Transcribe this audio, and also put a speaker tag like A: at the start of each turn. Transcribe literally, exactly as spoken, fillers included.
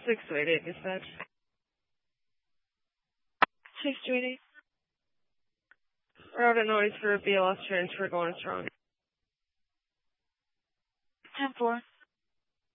A: six two eight eight, dispatch. six two eight eight. Route a noise for a B L S transfer going strong.
B: ten four.